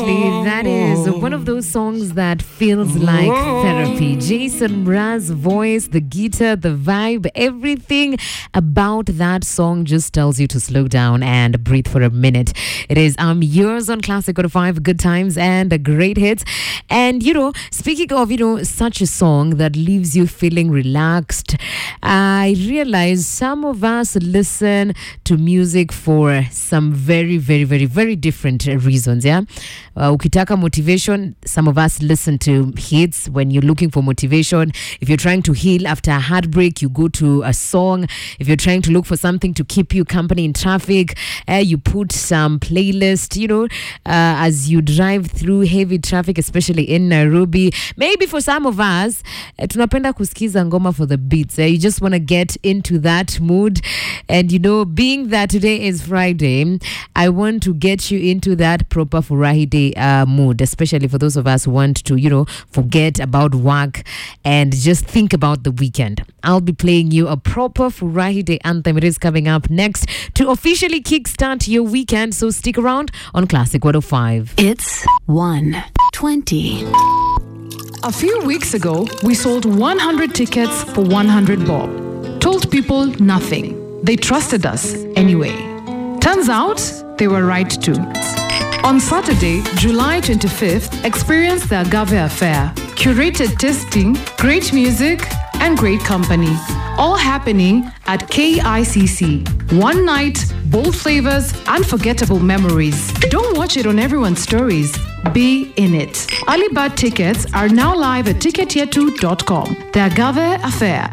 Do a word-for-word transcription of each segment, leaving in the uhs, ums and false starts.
Honestly, that is one of those songs that feels like therapy. Jason Mraz' voice, the guitar, the vibe, everything about that song just tells you to slow down and breathe for a minute. It is um yours on Classic one oh five, good times and a great hits. And, you know, speaking of, you know, such a song that leaves you feeling relaxed, I realize some of us listen to music for some very, very, very, very different reasons, yeah? Uh, ukitaka motivation, some of us listen to hits when you're looking for motivation. If you're trying to heal after a heartbreak, you go to a song. If you're trying to look for something to keep you company in traffic, uh, you put some playlist, you know, uh, as you drive through heavy traffic, especially in Nairobi. Maybe for some of us, uh, tunapenda kusikiza ngoma for the beats. Uh, you just want to get into that mood. And, you know, being that today is Friday, I want to get you into that proper Furahi Day uh, mood, especially for those of us who want to, you know, forget about work and just think about the weekend. I'll be playing you a proper Furahi Day anthem. It is coming up next to officially kickstart your weekend, so stick around on Classic one oh five. It's one twenty. A few weeks ago, we sold one hundred tickets for one hundred bob. Told people nothing. They trusted us anyway. Turns out, they were right too. On Saturday, July twenty-fifth, experience the Agave Affair. Curated tasting, great music, and great company. All happening at K I C C. One night, bold flavors, unforgettable memories. Don't watch it on everyone's stories. Be in it. Early bird tickets are now live at ticket yetu dot com. The Agave Affair.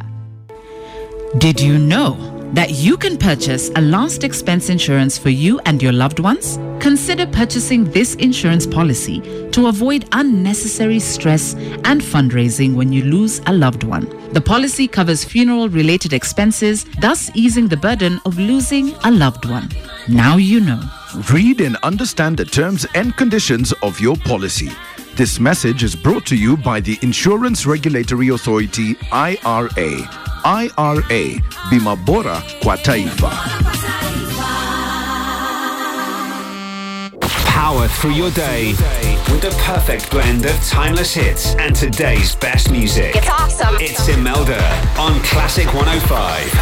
Did you know that you can purchase a last expense insurance for you and your loved ones? Consider purchasing this insurance policy to avoid unnecessary stress and fundraising when you lose a loved one. The policy covers funeral-related expenses, thus easing the burden of losing a loved one. Now you know. Read and understand the terms and conditions of your policy. This message is brought to you by the Insurance Regulatory Authority, I R A. I R A, Bima Bora kwa Taifa. Power through your day with the perfect blend of timeless hits and today's best music. It's awesome. It's Imelda on Classic one oh five.